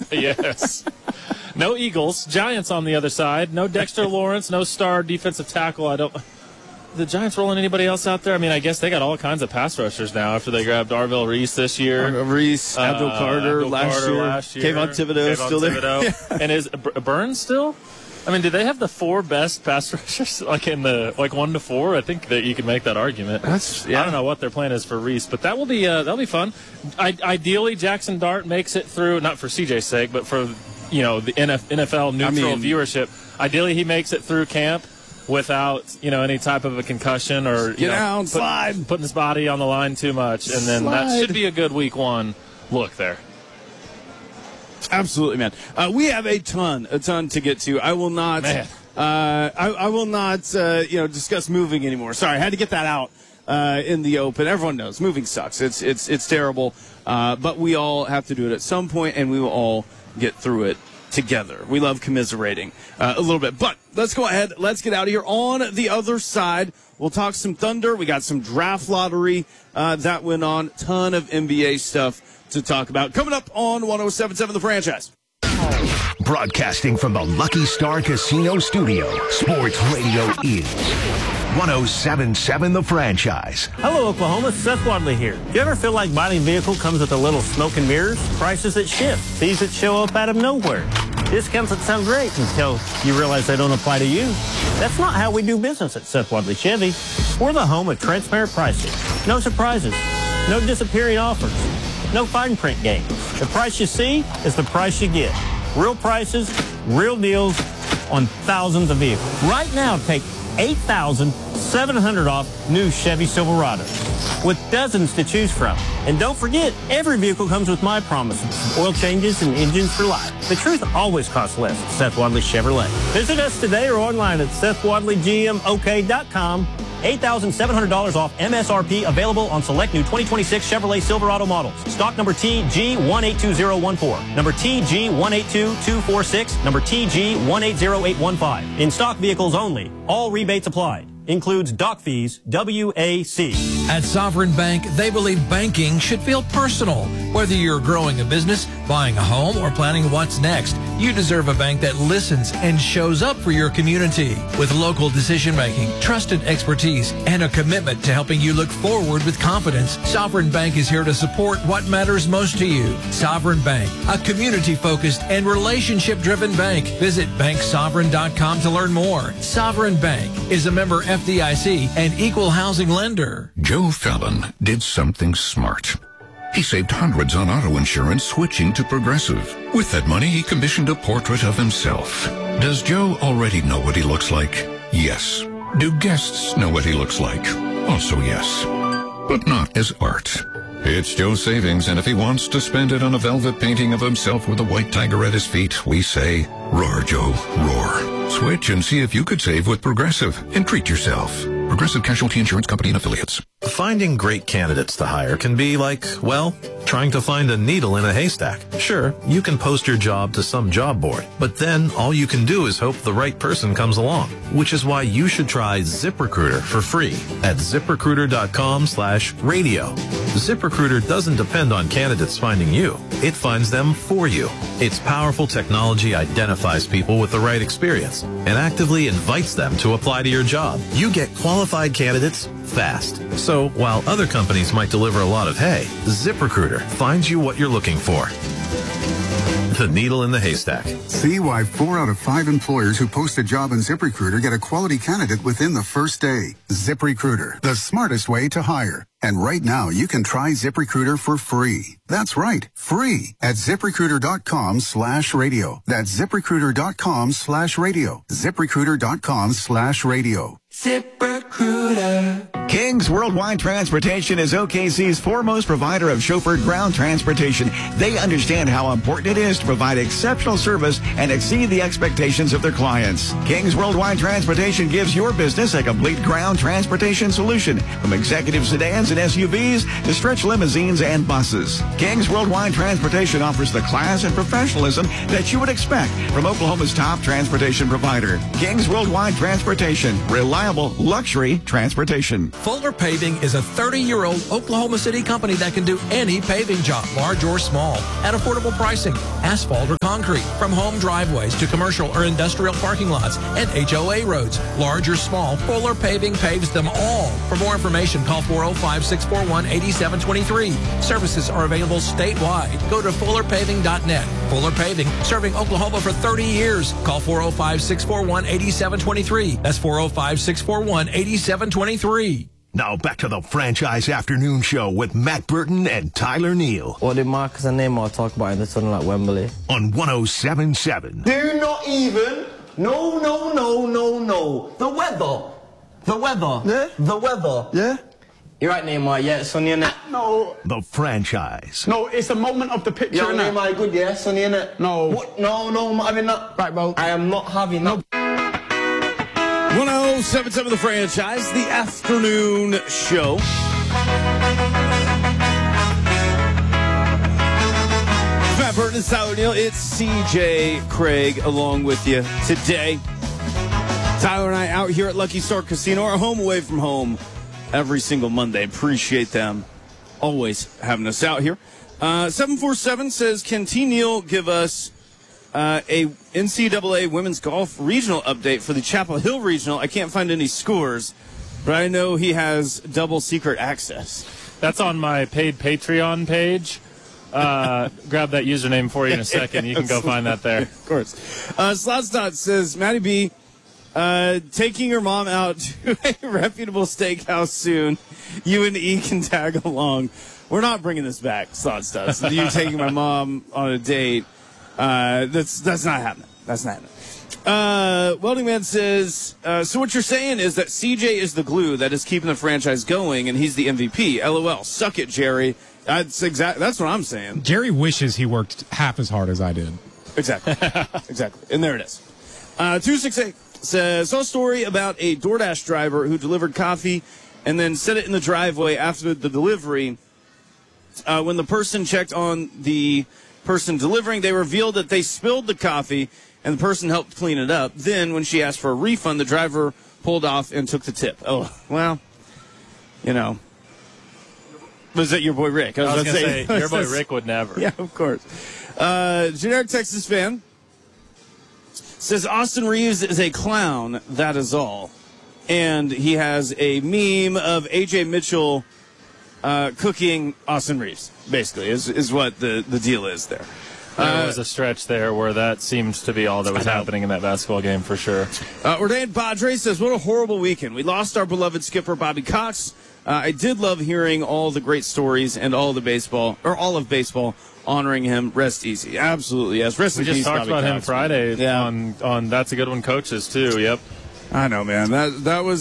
Yes. No Eagles. Giants on the other side. No Dexter Lawrence. No star defensive tackle. The Giants rolling anybody else out there? I mean, I guess they got all kinds of pass rushers now after they grabbed Darville Reese this year. Reese, Abdul Carter last year. Kayvon Thibodeau still there. Yeah. And is Burns still? I mean, do they have the 4 best pass rushers, like 1 to 4? I think that you could make that argument. I don't know what their plan is for Reese, but that'll be fun. Ideally, Jackson Dart makes it through, not for CJ's sake, but for the NFL neutral viewership. Ideally, he makes it through camp without any type of a concussion or putting his body on the line too much, and then that should be a good week 1 look there. Absolutely, man. We have a ton to get to. I will not. I will not. Discuss moving anymore. Sorry, I had to get that out in the open. Everyone knows moving sucks. It's terrible. But we all have to do it at some point, and we will all get through it together. We love commiserating a little bit. But let's go ahead. Let's get out of here. On the other side, we'll talk some Thunder. We got some draft lottery that went on. Ton of NBA stuff to talk about. Coming up on 107.7 The Franchise. Broadcasting from the Lucky Star Casino Studio, Sports Radio is 107.7 The Franchise. Hello, Oklahoma. Seth Wadley here. Do you ever feel like buying a vehicle comes with a little smoke and mirrors? Prices that shift, fees that show up out of nowhere, discounts that sound great until you realize they don't apply to you. That's not how we do business at Seth Wadley Chevy. We're the home of transparent pricing. No surprises. No disappearing offers. No fine print games. The price you see is the price you get. Real prices, real deals on thousands of vehicles. Right now, take $8,700 off new Chevy Silverados with dozens to choose from. And don't forget, every vehicle comes with my promises. Oil changes and engines for life. The truth always costs less at Seth Wadley Chevrolet. Visit us today or online at SethWadleyGMOK.com. $8,700 off MSRP available on select new 2026 Chevrolet Silverado models. Stock number TG1822014, number TG182246, number TG180815. In stock vehicles only. All rebates applied. Includes dock fees, WAC. At Sovereign Bank, they believe banking should feel personal. Whether you're growing a business, buying a home, or planning what's next, you deserve a bank that listens and shows up for your community. With local decision-making, trusted expertise, and a commitment to helping you look forward with confidence, Sovereign Bank is here to support what matters most to you. Sovereign Bank, a community-focused and relationship-driven bank. Visit banksovereign.com to learn more. Sovereign Bank is a member FDIC and equal housing lender. Joe Fallon did something smart. He saved hundreds on auto insurance switching to Progressive. With that money, he commissioned a portrait of himself. Does Joe already know what he looks like? Yes. Do guests know what he looks like? Also yes. But not as art. It's Joe's savings, and if he wants to spend it on a velvet painting of himself with a white tiger at his feet, we say, roar, Joe, roar. Switch and see if you could save with Progressive and treat yourself. Progressive Casualty Insurance Company and Affiliates. Finding great candidates to hire can be like, well, trying to find a needle in a haystack. Sure, you can post your job to some job board, but then all you can do is hope the right person comes along, which is why you should try ZipRecruiter for free at ZipRecruiter.com/radio. ZipRecruiter doesn't depend on candidates finding you. It finds them for you. Its powerful technology identifies people with the right experience and actively invites them to apply to your job. You get qualified candidates fast. So while other companies might deliver a lot of hay, ZipRecruiter finds you what you're looking for. The needle in the haystack. See why 4 out of 5 employers who post a job on ZipRecruiter get a quality candidate within the first day. ZipRecruiter, the smartest way to hire. And right now, you can try ZipRecruiter for free. That's right, free at ZipRecruiter.com/radio. That's ZipRecruiter.com/radio. ZipRecruiter.com/radio. ZipRecruiter. Kings Worldwide Transportation is OKC's foremost provider of chauffeured ground transportation. They understand how important it is to provide exceptional service and exceed the expectations of their clients. Kings Worldwide Transportation gives your business a complete ground transportation solution, from executive sedans and SUVs to stretch limousines and buses. Kings Worldwide Transportation offers the class and professionalism that you would expect from Oklahoma's top transportation provider. Kings Worldwide Transportation, reliable luxury Tree Transportation. Fuller Paving is a 30-year-old Oklahoma City company that can do any paving job, large or small, at affordable pricing, asphalt or concrete, from home driveways to commercial or industrial parking lots and HOA roads. Large or small, Fuller Paving paves them all. For more information, call 405-641-8723. Services are available statewide. Go to fullerpaving.net. Fuller Paving, serving Oklahoma for 30 years. Call 405-641-8723. That's 405-641-8723. Now back to the Franchise Afternoon Show with Matt Burton and Tyler Neal. What did Marcus and Neymar talk about in the tunnel at Wembley? On 107.7. Do not even. No. The weather. Yeah? The weather. Yeah? You're right, Neymar. Yeah, it's sunny, innit? No. The Franchise. No, it's a moment of the picture, Yo, innit? Neymar, good, yeah? Sunny, innit? No. What? No, I'm not having that. Right, bro. I am not having that. 107.7 The Franchise, the afternoon show. Matt Burton and Tyler Neal. It's CJ Craig along with you today. Tyler and I out here at Lucky Star Casino, our home away from home, every single Monday. Appreciate them always having us out here. 747 says, can T. Neal give us a NCAA women's golf regional update for the Chapel Hill regional? I can't find any scores, but I know he has double secret access. That's on my paid Patreon page. Grab that username for you in a second. You can go find that there. Of course. Slotsdot says, Matty B, taking your mom out to a reputable steakhouse soon. You and E can tag along. We're not bringing this back, Slotsdot. You taking my mom on a date. That's not happening. That's not happening. Welding Man says, so what you're saying is that CJ is the glue that is keeping the franchise going, and he's the MVP. LOL. Suck it, Jerry. That's what I'm saying. Jerry wishes he worked half as hard as I did. Exactly. Exactly. And there it is. 268 says, saw a story about a DoorDash driver who delivered coffee and then set it in the driveway after the delivery. When the person checked on the person delivering, they revealed that they spilled the coffee and the person helped clean it up. Then when she asked for a refund, the driver pulled off and took the tip. Oh, well, you know. Was that your boy Rick? I was going to say, your boy Rick would never. Yeah, of course. Generic Texas fan says Austin Reeves is a clown, that is all. And he has a meme of A.J. Mitchell cooking Austin Reeves, basically, is what the deal is there. There was a stretch there where that seems to be all that was happening in that basketball game for sure. Ordained Padre says, what a horrible weekend. We lost our beloved skipper, Bobby Cox. I did love hearing all the great stories and all of baseball honoring him. Rest easy. Absolutely, yes. Rest in peace, We just talked Bobby about Cox, him Friday man. on That's a Good One Coaches too. Yep. I know, man. That was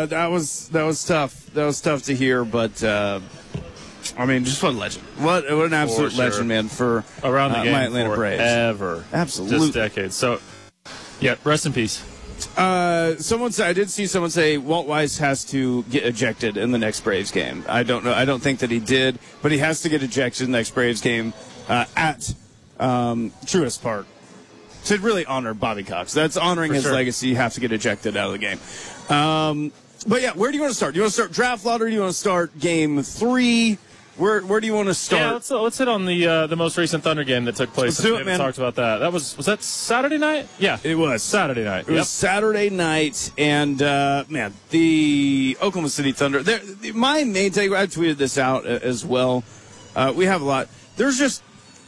tough. That was tough to hear, but I mean, just what a legend. What an absolute legend, man, for around the game my Atlanta Braves. Ever. Absolutely. Just decades. So, yeah, rest in peace. Someone said, I did see someone say Walt Weiss has to get ejected in the next Braves game. I don't know. I don't think that he did, but he has to get ejected in the next Braves game at Truist Park to really honor Bobby Cox. That's honoring his legacy. You have to get ejected out of the game. But yeah, where do you want to start? Do you want to start draft lottery? Do you want to start game 3? Where do you want to start? Yeah, let's hit on the most recent Thunder game that took place. Let's do we it, man. Talked about that. Was that Saturday night? Yeah, it was Saturday night. It was Saturday night, and man, the Oklahoma City Thunder. My main takeaway, I tweeted this out as well. We have a lot. There's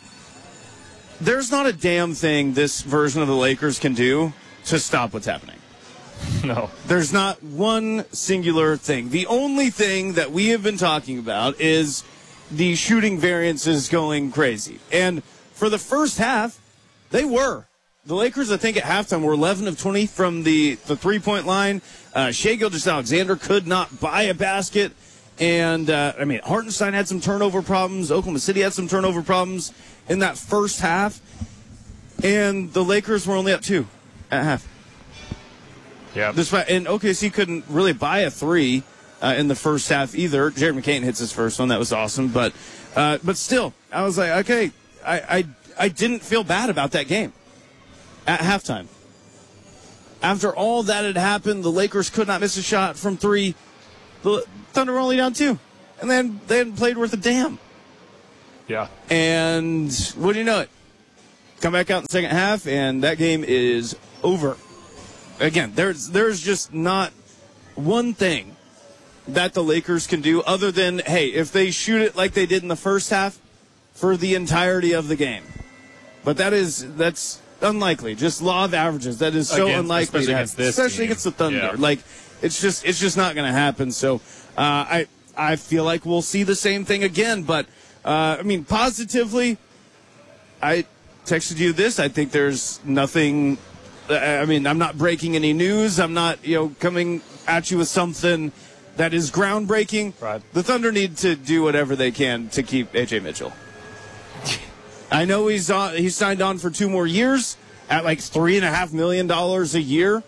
not a damn thing this version of the Lakers can do to stop what's happening. No. There's not one singular thing. The only thing that we have been talking about is the shooting variances going crazy. And for the first half, they were. The Lakers, I think, at halftime were 11 of 20 from the three-point line. Shai Gilgeous-Alexander could not buy a basket. And, I mean, Hartenstein had some turnover problems. Oklahoma City had some turnover problems in that first half. And the Lakers were only up 2 at half. Yeah. And OKC couldn't really buy a 3 in the first half either. Jared McCain hits his first one. That was awesome. But still, I was like, okay, I didn't feel bad about that game at halftime. after all that had happened, the Lakers could not miss a shot from 3. The Thunder were only down 2. And then they hadn't played worth a damn. Yeah. And what do you know it? Come back out in the second half, and that game is over. Again, there's just not one thing that the Lakers can do other than, hey, if they shoot it like they did in the first half for the entirety of the game. But that's unlikely. Just law of averages. That is so unlikely. Especially against the Thunder. Yeah. Like, it's just not going to happen. So I feel like we'll see the same thing again. But, I mean, positively, I texted you this. I think there's nothing. I mean, I'm not breaking any news. I'm not, coming at you with something that is groundbreaking. Right. The Thunder need to do whatever they can to keep A.J. Mitchell. I know he's signed on for 2 more years at like $3.5 million a year.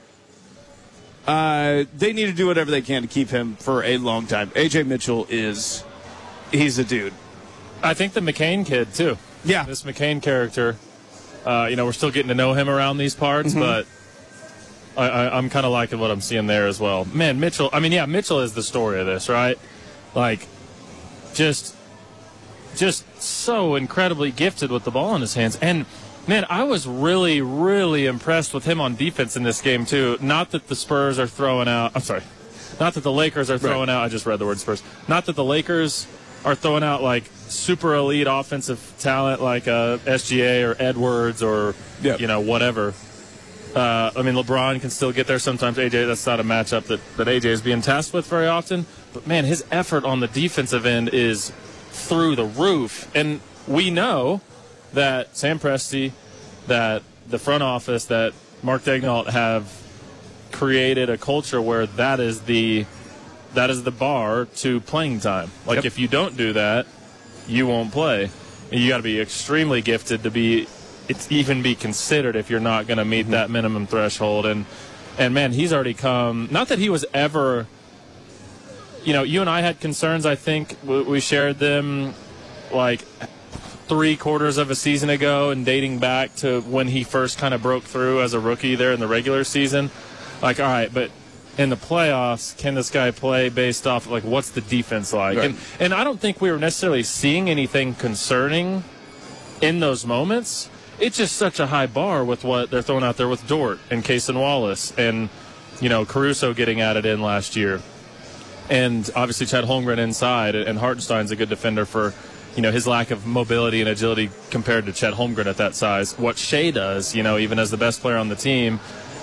They need to do whatever they can to keep him for a long time. A.J. Mitchell he's a dude. I think the McCain kid, too. Yeah. This McCain character, we're still getting to know him around these parts, but I'm kind of liking what I'm seeing there as well. Man, Mitchell, Mitchell is the story of this, right? Like, just so incredibly gifted with the ball in his hands. And, man, I was really, really impressed with him on defense in this game, too. Not that the Spurs are throwing out – I'm sorry. Not that the Lakers are throwing out – I just read the word Spurs. Not that the Lakers are throwing out, like, super elite offensive talent like SGA or Edwards or, whatever. LeBron can still get there sometimes. AJ, that's not a matchup that AJ is being tasked with very often. But, man, his effort on the defensive end is – through the roof. And we know that Sam Presti, that the front office, that Mark Daigneault have created a culture where that is the bar to playing time. Like, if you don't do that, you won't play. And you got to be extremely gifted to even be considered if you're not going to meet that minimum threshold. And man, he's already come. Not that he was ever. You and I had concerns, I think. We shared them like 3/4 of a season ago and dating back to when he first kind of broke through as a rookie there in the regular season. Like, all right, but in the playoffs, can this guy play based off, like, what's the defense like? Right. And I don't think we were necessarily seeing anything concerning in those moments. It's just such a high bar with what they're throwing out there with Dort and Cason Wallace and, Caruso getting at it in last year. And obviously Chet Holmgren inside, and Hartenstein's a good defender for, his lack of mobility and agility compared to Chet Holmgren at that size. What Shea does, even as the best player on the team.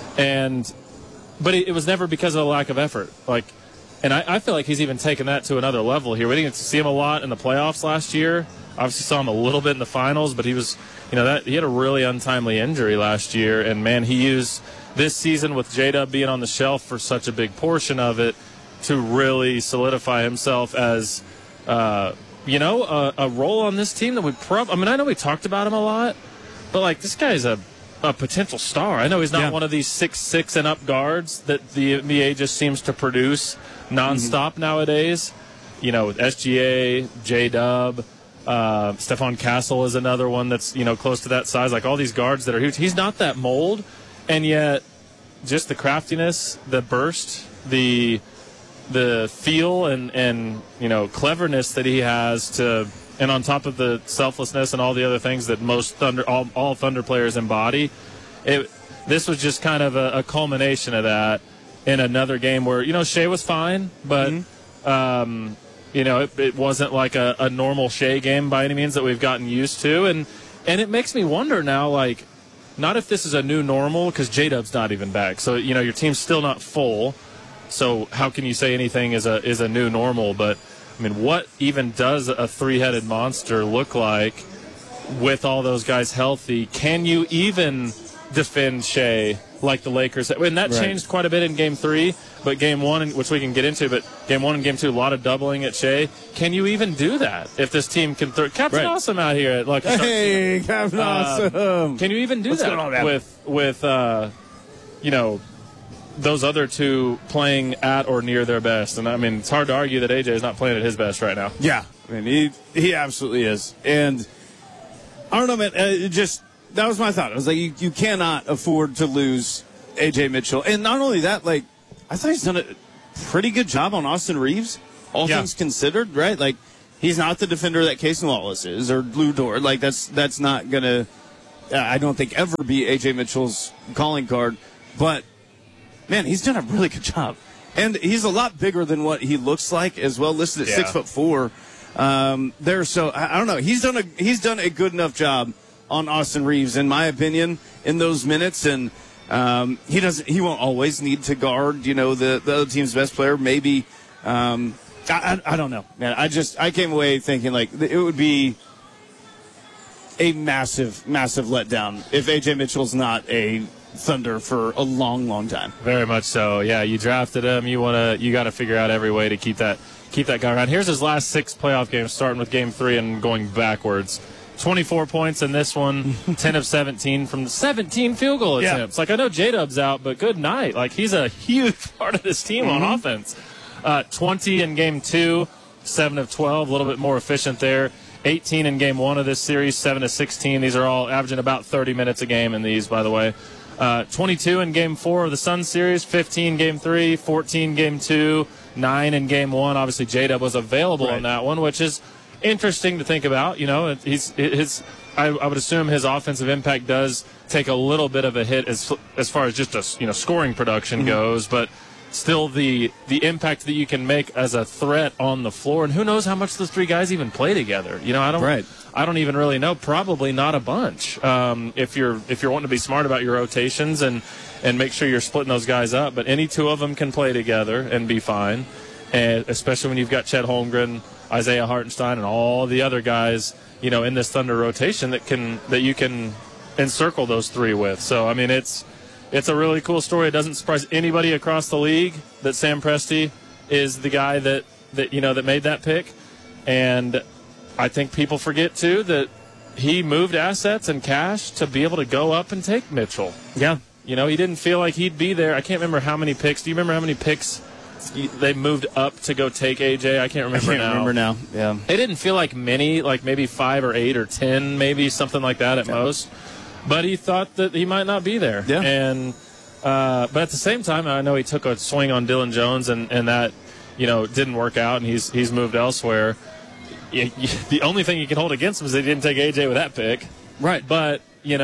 But it was never because of a lack of effort. And I feel like he's even taken that to another level here. We didn't get to see him a lot in the playoffs last year. Obviously saw him a little bit in the finals, but he was, he had a really untimely injury last year. And, man, he used this season with J-Dub being on the shelf for such a big portion of it to really solidify himself as, a role on this team that I know we talked about him a lot, but, this guy's a potential star. I know he's not one of these 6'6" and up guards that the NBA just seems to produce nonstop nowadays. With SGA, J-Dub, Stephon Castle is another one that's, close to that size. Like, all these guards that are huge. He's not that mold, and yet just the craftiness, the burst, the feel and cleverness that he has and on top of the selflessness and all the other things that most all Thunder players embody, this was just kind of a culmination of that in another game where Shea was fine, but it wasn't like a normal Shea game by any means that we've gotten used to, and it makes me wonder now, like, not if this is a new normal, because J-Dub's not even back, so your team's still not full. So how can you say anything is a new normal? But, I mean, what even does a three-headed monster look like with all those guys healthy? Can you even defend Shea like the Lakers? And that changed quite a bit in Game 3, but Game 1, which we can get into, but Game 1 and Game 2, a lot of doubling at Shea. Can you even do that if this team can throw? Captain Awesome out here at Lucky Stars. Hey, Captain Awesome. Can you even do that with those other two playing at or near their best? And, I mean, it's hard to argue that AJ is not playing at his best right now. Yeah. I mean, he absolutely is. And I don't know, man, that was my thought. I was like, you cannot afford to lose A.J. Mitchell. And not only that, like, I thought he's done a pretty good job on Austin Reeves, all things considered, right? Like, he's not the defender that Casey Wallace is or Lou Dort. Like, that's not going to, I don't think, ever be A.J. Mitchell's calling card. But, man, he's done a really good job. And he's a lot bigger than what he looks like as well, listed at 6'4". So I don't know. He's done a good enough job on Austin Reeves, in my opinion, in those minutes. And he won't always need to guard, the other team's best player. Maybe I don't know, man. I came away thinking like it would be a massive letdown if A.J. Mitchell's not a Thunder for a long, long time. Very much so. Yeah, you drafted him. You got to figure out every way to keep that guy around. Here's his last 6 playoff games, starting with Game 3 and going backwards. 24 points in this one, 10 of 17 from 17 field goal attempts. Like, I know J-Dub's out, but good night. Like, he's a huge part of this team on offense. 20 in Game 2, 7 of 12, a little bit more efficient there. 18 in Game 1 of this series, 7 of 16. These are all averaging about 30 minutes a game in these, by the way. 22 in Game 4 of the Sun series, 15 Game 3, 14 Game 2, 9 in Game 1. Obviously, J-Dub was available in that one, which is interesting to think about. I would assume his offensive impact does take a little bit of a hit as far as just scoring production goes, but still the impact that you can make as a threat on the floor. And who knows how much those 3 guys even play together. I don't even really know. Probably not a bunch. If you're wanting to be smart about your rotations and make sure you're splitting those guys up, but any 2 of them can play together and be fine. And especially when you've got Chet Holmgren, Isaiah Hartenstein, and all the other guys, in this Thunder rotation that you can encircle those 3 with. So I mean, it's a really cool story. It doesn't surprise anybody across the league that Sam Presti is the guy that made that pick. And I think people forget, too, that he moved assets and cash to be able to go up and take Mitchell. Yeah. He didn't feel like he'd be there. I can't remember how many picks. Do you remember how many picks they moved up to go take AJ? I can't remember now. Yeah. They didn't feel like many, like maybe 5 or 8 or 10, maybe something like that at most. But he thought that he might not be there. Yeah. And but at the same time, I know he took a swing on Dylan Jones, and that didn't work out, and he's moved elsewhere. The only thing you can hold against him is they didn't take AJ with that pick. Right. But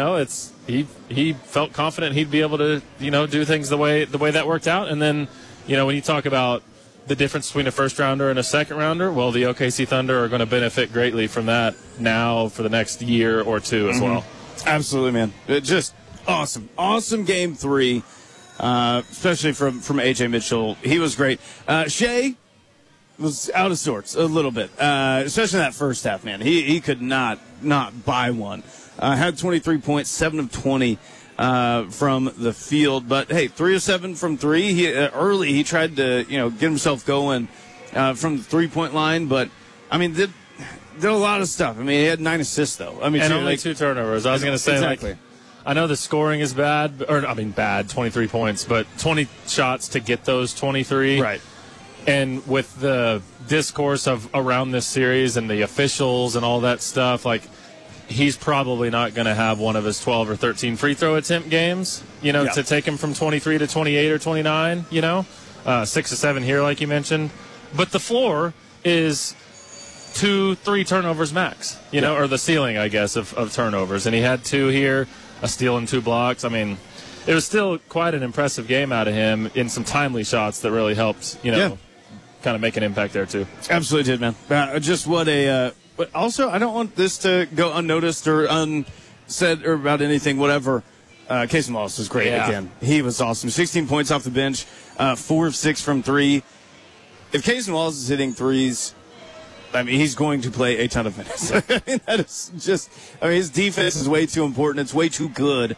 he felt confident he'd be able to do things the way that worked out. And then when you talk about the difference between a first rounder and a second rounder, well, the OKC Thunder are going to benefit greatly from that now for the next year or 2 as well. Absolutely, man. Just awesome Game 3, especially from A.J. Mitchell. He was great. Shea was out of sorts a little bit, especially in that first half, man. He could not buy one. Had 23 points, 7 of 20 from the field. But, hey, 3 of 7 from 3. Early he tried to, get himself going from the three-point line. But, I mean, did a lot of stuff. I mean, he had 9 assists, though. I mean, and only 2 turnovers. I was going to say, exactly. I know the scoring is bad, bad, 23 points, but 20 shots to get those 23. Right. And with the discourse of around this series and the officials and all that stuff, like, he's probably not going to have one of his 12 or 13 free throw attempt games, to take him from 23 to 28 or 29, 6 to 7 here, like you mentioned. But the floor is 2-3 turnovers max, or the ceiling, I guess, of turnovers. And he had 2 here, a steal and 2 blocks. I mean, it was still quite an impressive game out of him in some timely shots that really helped, kind of make an impact there, too. Absolutely did, man. Just what a but also, I don't want this to go unnoticed or unsaid or about anything, whatever. Casey Wallace was great again. He was awesome. 16 points off the bench, 4 of 6 from 3. If Casey Wallace is hitting threes, I mean, he's going to play a ton of minutes. That is just, his defense is way too important. It's way too good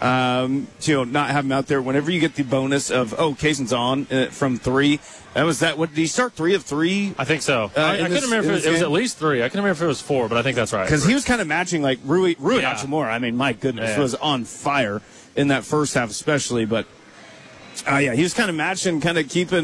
to not have him out there. Whenever you get the bonus of, Casey's on from 3, what did he start 3 of 3? I think so. I couldn't remember if it was at least 3. I couldn't remember if it was 4, but I think that's right. Because he was kind of matching like Rui Hachimura. I mean, my goodness, was on fire in that first half especially. But, he was kind of matching, kind of keeping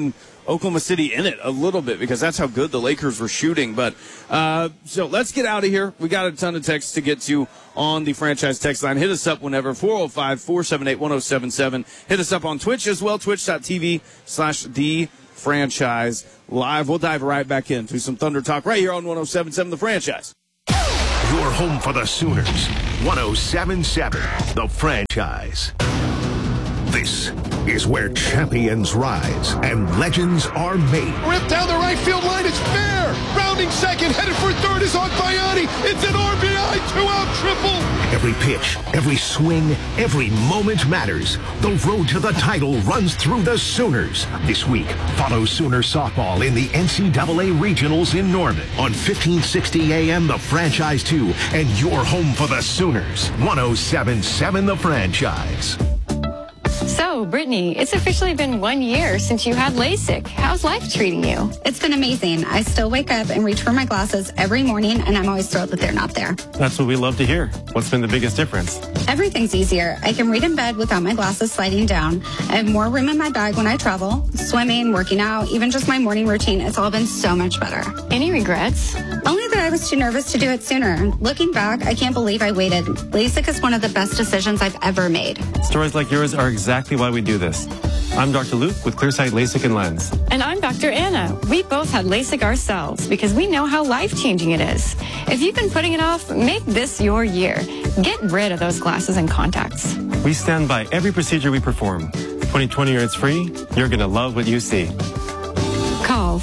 Oklahoma City in it a little bit because that's how good the Lakers were shooting. But so let's get out of here. We got a ton of texts to get to on the franchise text line. Hit us up whenever, 405-478-1077. Hit us up on Twitch as well, twitch.tv/thefranchise live. We'll dive right back into some Thunder talk right here on 1077 The Franchise. Your home for the Sooners. 1077 The Franchise. This is where champions rise and legends are made. Ripped down the right field line. It's fair. Rounding second, headed for third is on Bayani. It's an RBI 2-out triple. Every pitch, every swing, every moment matters. The road to the title runs through the Sooners. This week, follow Sooner softball in the NCAA Regionals in Norman on 1560 AM The Franchise 2 and your home for the Sooners. 1077 The Franchise. So, Brittany, it's officially been 1 year since you had LASIK. How's life treating you? It's been amazing. I still wake up and reach for my glasses every morning, and I'm always thrilled that they're not there. That's what we love to hear. What's been the biggest difference? Everything's easier. I can read in bed without my glasses sliding down. I have more room in my bag when I travel. Swimming, working out, even just my morning routine, it's all been so much better. Any regrets? Only that I was too nervous to do it sooner. Looking back, I can't believe I waited. LASIK is one of the best decisions I've ever made. Stories like yours are exactly why we do this. I'm Dr. Luke with Clearsight LASIK and Lens. And I'm Dr. Anna. We both had LASIK ourselves because we know how life-changing it is. If you've been putting it off, make this your year. Get rid of those glasses and contacts. We stand by every procedure we perform. 2020 or it's free, you're going to love what you see. Call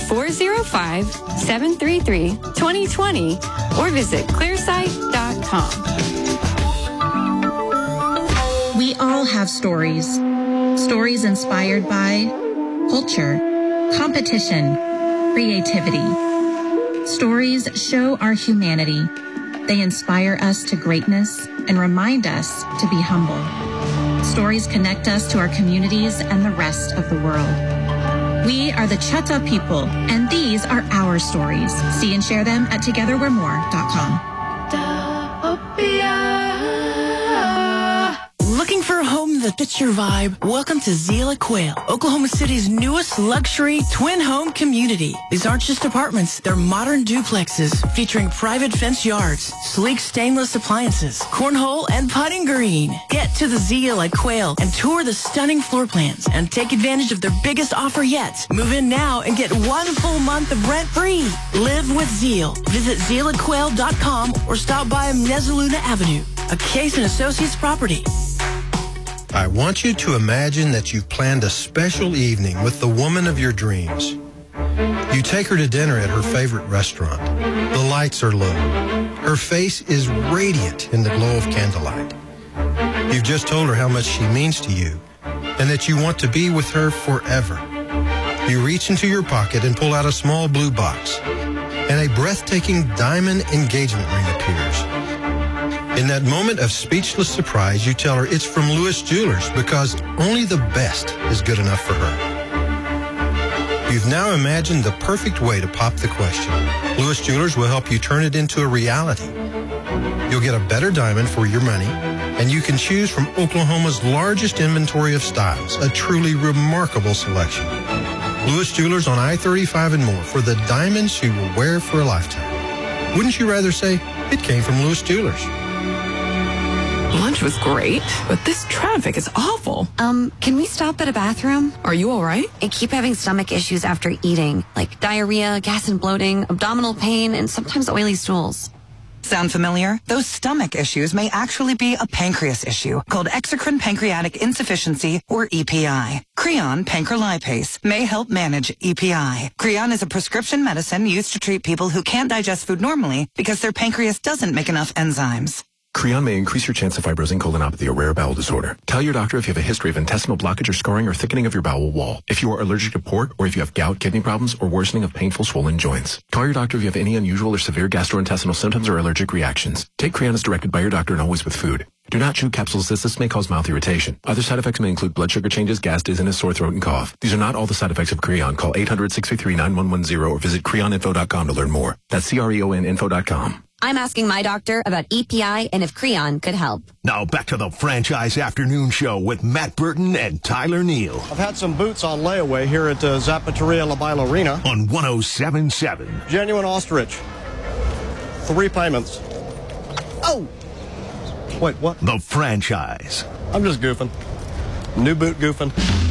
405-733-2020 or visit clearsight.com. We all have stories. Stories inspired by culture, competition, creativity. Stories show our humanity. They inspire us to greatness and remind us to be humble. Stories connect us to our communities and the rest of the world. We are the Chata people, and these are our stories. See and share them at togetherwe'remore.com. Looking for a home that fits your vibe? Welcome to Zila Quail, Oklahoma City's newest luxury twin home community. These aren't just apartments, they're modern duplexes featuring private fence yards, sleek stainless appliances, cornhole, and putting green. Get to the Zila Quail and tour the stunning floor plans and take advantage of their biggest offer yet. Move in now and get 1 full month of rent free. Live with Zeal. Visit ZealAQuail.com or stop by Mezzaluna Avenue, a Case & Associates property. I want you to imagine that you've planned a special evening with the woman of your dreams. You take her to dinner at her favorite restaurant. The lights are low. Her face is radiant in the glow of candlelight. You've just told her how much she means to you and that you want to be with her forever. You reach into your pocket and pull out a small blue box, and a breathtaking diamond engagement ring appears. In that moment of speechless surprise, you tell her it's from Lewis Jewelers because only the best is good enough for her. You've now imagined the perfect way to pop the question. Lewis Jewelers will help you turn it into a reality. You'll get a better diamond for your money, and you can choose from Oklahoma's largest inventory of styles, a truly remarkable selection. Lewis Jewelers on I-35 and more for the diamonds you will wear for a lifetime. Wouldn't you rather say it came from Lewis Jewelers? Lunch was great, but this traffic is awful. Can we stop at a bathroom? Are you all right? I keep having stomach issues after eating, like diarrhea, gas and bloating, abdominal pain, and sometimes oily stools. Sound familiar? Those stomach issues may actually be a pancreas issue called exocrine pancreatic insufficiency, or EPI. Creon pancrelipase may help manage EPI. Creon is a prescription medicine used to treat people who can't digest food normally because their pancreas doesn't make enough enzymes. Creon may increase your chance of fibrosing colonopathy, a rare bowel disorder. Tell your doctor if you have a history of intestinal blockage or scarring or thickening of your bowel wall. If you are allergic to pork, or if you have gout, kidney problems, or worsening of painful swollen joints. Call your doctor if you have any unusual or severe gastrointestinal symptoms or allergic reactions. Take Creon as directed by your doctor and always with food. Do not chew capsules as this may cause mouth irritation. Other side effects may include blood sugar changes, gas, dizziness, sore throat, and cough. These are not all the side effects of Creon. Call 800-633-9110 or visit creoninfo.com to learn more. That's CREONinfo.com. I'm asking my doctor about EPI and if Creon could help. Now back to the Franchise Afternoon Show with Matt Burton and Tyler Neal. I've had some boots on layaway here at Zapateria La Bailarina. On 107.7. Genuine ostrich. 3 payments. Oh! Wait, what? The Franchise. I'm just goofing. New boot goofing.